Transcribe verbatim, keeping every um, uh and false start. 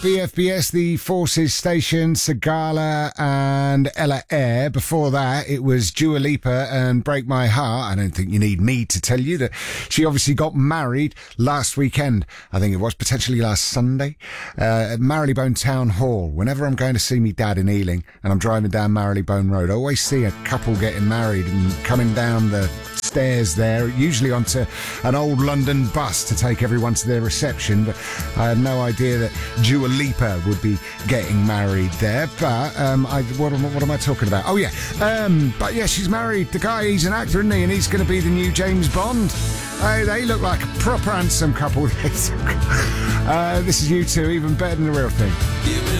B F B S, the Forces Station, Sigala and Ella Eyre. Before that, it was Dua Lipa and Break My Heart. I don't think you need me to tell you that she obviously got married last weekend. I think it was potentially last Sunday uh, at Marylebone Town Hall. Whenever I'm going to see me dad in Ealing and I'm driving down Marylebone Road, I always see a couple getting married and coming down the stairs there, usually onto an old London bus to take everyone to their reception. But I had no idea that Dua Lipa would be getting married there. But um, I, what, am, what am I talking about? Oh yeah, um, but yeah, she's married. The guy, he's an actor, isn't he? And he's going to be the new James Bond. Hey, they look like a proper handsome couple. uh, this is U two, even better than the real thing.